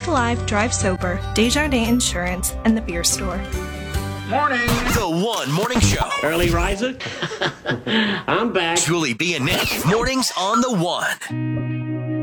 Alive, Drive Sober, Desjardins Insurance, and the Beer Store. Morning. The One Morning Show. Early riser? I'm back. Julie B and Nick. Mornings on The One.